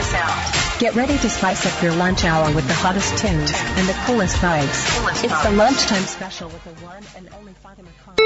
Get ready to spice up your lunch hour with the hottest tunes and the coolest vibes. It's the lunchtime special with the one and only Fatima Khan.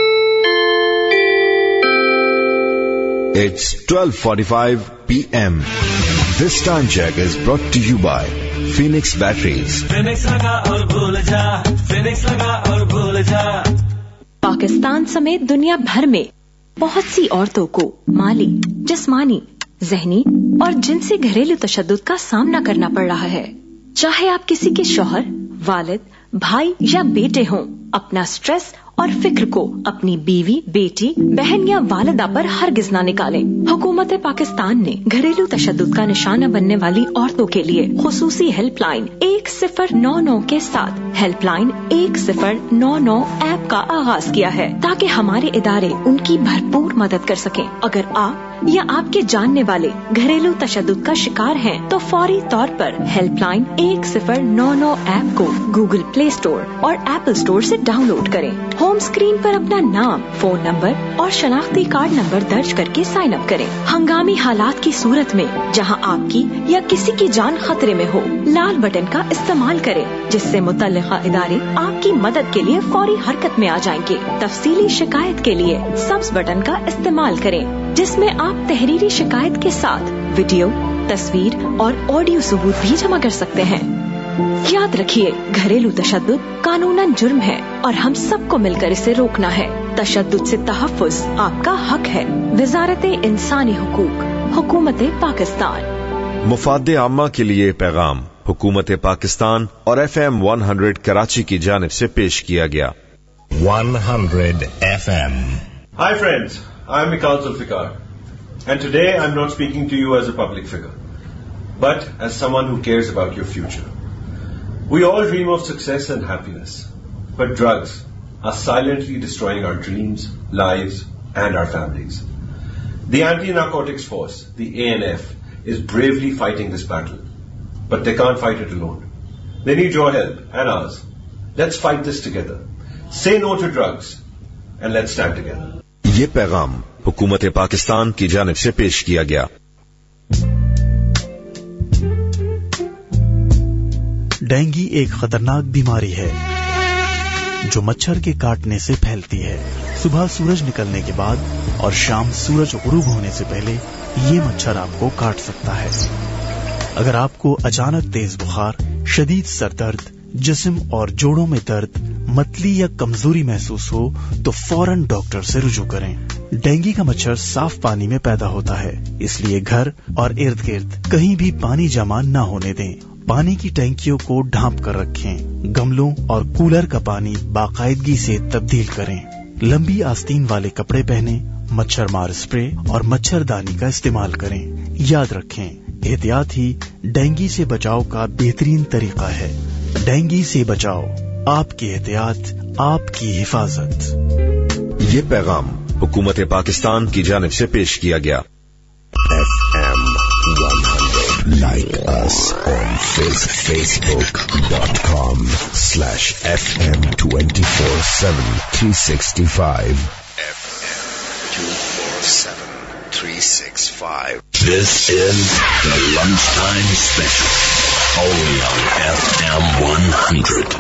It's 12:45 p.m. This time check is brought to you by Phoenix Batteries. Phoenix laga aur bhul ja, Phoenix laga aur bhul ja. Pakistan समेत दुनिया भर में बहुत सी औरतों को माली, जिस्मानी, ज़हनी और जिनसी घरेलू तशद्दुद का सामना करना पड़ रहा है. चाहे आप किसी के शौहर, वालिद, भाई या बेटे हों, अपना स्ट्रेस और फिक्र को अपनी बीवी, बेटी, बहन या वालिदा पर हरगिज ना निकालें. हुकूमत पाकिस्तान ने घरेलू तशद्दुद का निशाना बनने वाली औरतों के लिए खुसूसी हेल्पलाइन 1099 के साथ हेल्पलाइन 1099 ऐप का आगाज किया है ताकि हमारे इदारे उनकी भरपूर मदद कर सकें. अगर आप या आपके जानने वाले घरेलू तशद्दुद का शिकार हैं, तो फौरी तौर पर हेल्पलाइन 1099 ऐप को गूगल प्ले स्टोर और एप्पल स्टोर से डाउनलोड करें. होम स्क्रीन पर अपना नाम, फोन नंबर और शनाख्ती कार्ड नंबर दर्ज करके साइन अप करें. हंगामी हालात की सूरत में जहां आपकी या किसी की जान खतरे में हो, लाल बटन का इस्तेमाल करें, जिससे मुतल्लिका इदारे आपकी मदद के लिए फौरी हरकत में आ जाएंगे. तफसीली शिकायत के लिए सब्ज बटन का इस्तेमाल करें, जिसमें आप तहरीरी शिकायत के साथ वीडियो, तस्वीर और ऑडियो सबूत भी जमा कर सकते हैं. याद रखिए, घरेलू तशद्दुद कानूनन जुर्म है और हम सबको मिलकर इसे रोकना है. तशद्दुद से तहफ़्फ़ुज़ आपका हक है. वज़ारत इंसानी हुकूक, हुकूमत पाकिस्तान. मुफाद आम्मा के लिए पैगाम हुकूमत पाकिस्तान और FM 100 कराची की जानिब से पेश किया गया. 100 FM. Hi friends, I'm Mikal Zulfikar, and today I'm not speaking to you as a public figure, but as someone who cares about your future. We all dream of success and happiness, but drugs are silently destroying our dreams, lives, and our families. The Anti-Narcotics Force, the ANF, is bravely fighting this battle, but they can't fight it alone. They need your help and ours. Let's fight this together. Say no to drugs, and let's stand together. ये पैगाम हुकूमत पाकिस्तान की जानिब से पेश किया गया. Dengue एक खतरनाक बीमारी है जो मच्छर के काटने से फैलती है. सुबह सूरज निकलने के बाद और शाम सूरज गुरूब होने से पहले ये मच्छर आपको काट सकता है. अगर आपको अचानक तेज बुखार, शदीद सरदर्द, जिस्म और जोड़ों में दर्द, मतली या कमजोरी महसूस हो तो फौरन डॉक्टर से रुजू करें. डेंगू का मच्छर साफ पानी में पैदा होता है, इसलिए घर और इर्द गिर्द कहीं भी पानी जमा न होने दें. पानी की टैंकियों को ढांप कर रखें. गमलों और कूलर का पानी बाकायदगी से तब्दील करें. लंबी आस्तीन वाले कपड़े पहने. मच्छर मार स्प्रे और मच्छरदानी का इस्तेमाल करें. याद रखें, एहतियात ही डेंगू से बचाव का बेहतरीन तरीका है. डेंगू से बचाओ, आपकी एहतियात, आपकी हिफाजत. ये पैगाम हुकूमत पाकिस्तान की जानिब से पेश किया गया. FM 100. Like us on Facebook.com/FM 24/7 365. FM 24/7 365. This is the Lunchtime Special, only on FM 100.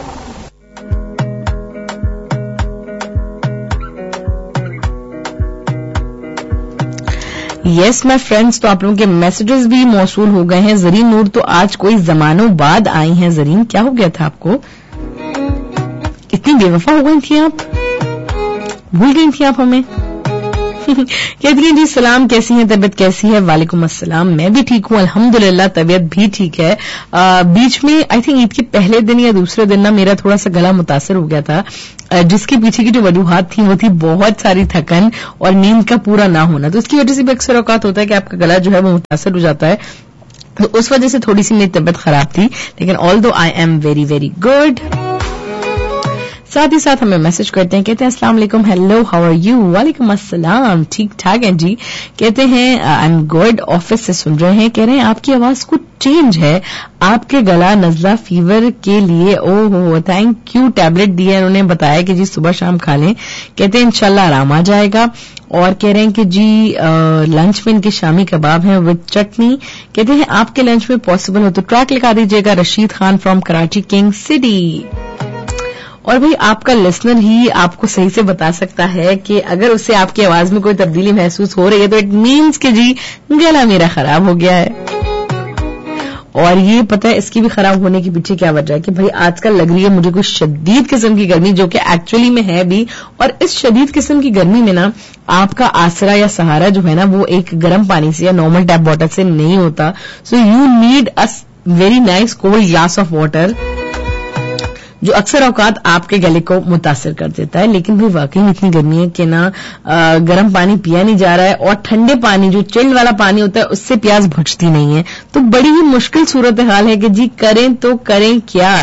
Yes my friends, तो आप लोगों के मैसेजेस भी मौसूल हो गए हैं. जरीन नूर तो आज कोई जमानों बाद आई हैं. जरीन, क्या हो गया था आपको? इतनी बेवफा हो गई थी आप? भूल गई थी आप हमें? कहती हैं जी सलाम, कैसी हैं, तबीयत कैसी है? वालेकुम अस्सलाम, मैं भी ठीक हूँ अल्हम्दुलिल्लाह, तबीयत भी ठीक है. बीच में आई थिंक ईद के पहले दिन या दूसरे दिन ना मेरा थोड़ा सा गला मुतासर हो गया था, जिसके पीछे की जो वजूहात थी वो थी बहुत सारी थकन और नींद का पूरा ना होना. तो इसकी वजह से भी अक्सर औकात होता है कि आपका गला जो है वो मुतासर हो जाता है, तो उस वजह से थोड़ी सी मेरी तबीयत खराब थी. लेकिन although I am very very good. साथ ही साथ हमें मैसेज करते हैं, कहते हैं अस्सलाम वालेकुम, हेलो हाउ आर यू, वालेकुम अस्सलाम, ठीक ठाक हैं जी। कहते हैं आई एम गुड, ऑफिस से सुन रहे हैं, कह रहे हैं आपकी आवाज कुछ चेंज है, आपके गला नजला फीवर के लिए ओहो थैंक यू, टैबलेट दिए उन्होंने, बताया कि जी सुबह शाम खा लें, कहते हैं इंशाल्लाह आराम आ जाएगा। और कह रहे हैं कि जी लंच में इनके शामी कबाब हैं विद चटनी, कहते हैं आपके लंच में पॉसिबल हो तो ट्रैक लगा दीजिएगा, Rashid Khan from Karachi king city. और भाई आपका लिसनर ही आपको सही से बता सकता है कि अगर उससे आपकी आवाज में कोई तब्दीली महसूस हो रही है तो इट मीन्स कि जी गला मेरा खराब हो गया है। और ये पता है इसकी भी खराब होने के पीछे क्या वजह है कि भाई आजकल लग रही है मुझे कोई शदीद किस्म की गर्मी, जो कि एक्चुअली में है भी, और इस शदीद किस्म की गर्मी में ना आपका आसरा या सहारा जो है ना वो एक गर्म पानी से या नॉर्मल टैप वाटर से नहीं होता। So you need a very nice cold glass of water, जो अक्सर औकात आपके गले को मुतासिर कर देता है। लेकिन भी वाकई में इतनी गर्मी है कि ना गर्म पानी पिया नहीं जा रहा है, और ठंडे पानी जो चिल्ड वाला पानी होता है उससे प्यास बुझती नहीं है। तो बड़ी ही मुश्किल सूरत हाल है कि जी करें तो करें क्या।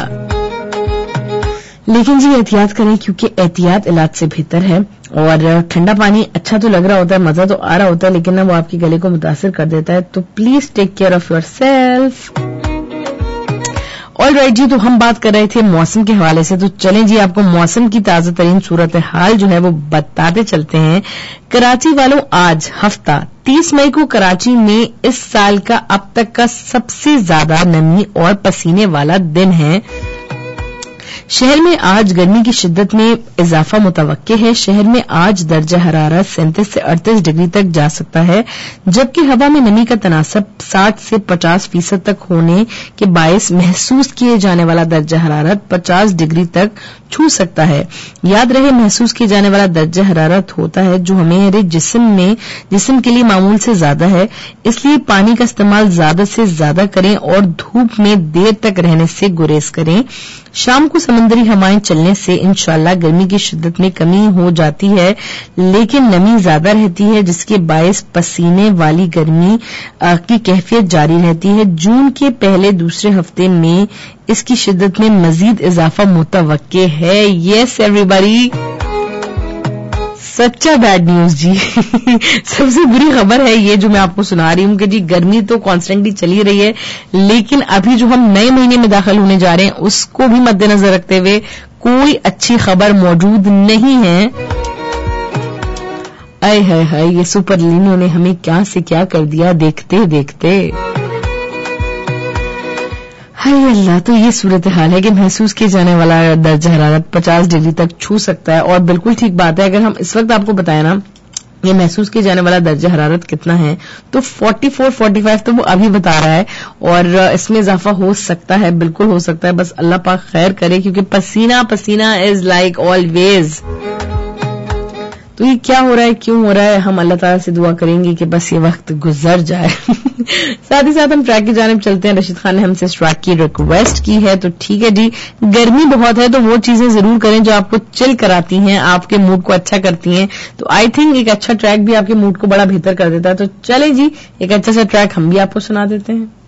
लेकिन जी एहतियात करें, क्योंकि एहतियात इलाज से बेहतर है। और ठंडा पानी अच्छा तो लग रहा होता है, मजा तो आ रहा होता है, लेकिन ना वो आपके गले को मुतासिर कर देता है। तो please take care of your self. All right जी, तो हम बात कर रहे थे मौसम के हवाले से, तो चलें जी आपको मौसम की ताजा तरीन सूरत हाल जो है वो बताते चलते हैं। कराची वालों, आज हफ्ता 30 मई को कराची में इस साल का अब तक का सबसे ज्यादा नमी और पसीने वाला दिन है। शहर में आज गर्मी की शिद्दत में इजाफा मुतवक्के है। शहर में आज दर्जा हरारत 37 से 38 डिग्री तक जा सकता है, जबकि हवा में नमी का तनासब 60 से 50% तक होने के बायस महसूस किए जाने वाला दर्जा हरारत 50 डिग्री तक छू सकता है। याद रहे, महसूस किए जाने वाला दर्जा हरारत होता है जो हमारे जिस्म के लिए मामूल से ज्यादा है। इसलिए पानी का इस्तेमाल ज्यादा से ज्यादा करें और धूप में देर तक रहने से गुरेज करें। शाम को समुद्री हवाएं चलने से इंशाल्लाह गर्मी की शिद्दत में कमी हो जाती है, लेकिन नमी ज्यादा रहती है, जिसके बायस पसीने वाली गर्मी की कैफियत जारी रहती है। जून के पहले दूसरे हफ्ते में इसकी शिद्दत में मजीद इजाफा मुतवक्के है। यस एवरीबॉडी, सच्चा बैड न्यूज जी। सबसे बुरी खबर है ये जो मैं आपको सुना रही हूं कि जी गर्मी तो कॉन्स्टेंटली चली रही है, लेकिन अभी जो हम नए महीने में दाखिल होने जा रहे हैं उसको भी मद्देनजर रखते हुए कोई अच्छी खबर मौजूद नहीं है। आय हाय हाय, ये सुपर लीनो ने हमें क्या से क्या कर दिया देखते देखते। हाय अल्लाह, तो ये सूरत हाल है कि महसूस किए जाने वाला दर्जा हरारत 50 डिग्री तक छू सकता है। और बिल्कुल ठीक बात है, अगर हम इस वक्त आपको बताएं ना ये महसूस किए जाने वाला दर्जा हरारत कितना है, तो 44-45 तो वो अभी बता रहा है, और इसमें इजाफा हो सकता है, बिल्कुल हो सकता है। बस अल्लाह पाक खैर करे, क्योंकि पसीना पसीना इज लाइक ऑलवेज। तो ये क्या हो रहा है, क्यों हो रहा है, हम अल्लाह ताला से दुआ करेंगे कि बस ये वक्त गुजर जाए। साथ ही साथ हम ट्रैक की जानिब चलते हैं। रशीद खान ने हमसे इस ट्रैक की रिक्वेस्ट की है, तो ठीक है जी, गर्मी बहुत है तो वो चीजें जरूर करें जो आपको चिल कराती हैं, आपके मूड को अच्छा करती हैं। तो आई थिंक एक अच्छा ट्रैक भी आपके मूड को बड़ा बेहतर कर देता है। तो चले जी, एक अच्छा सा ट्रैक हम भी आपको सुना देते हैं।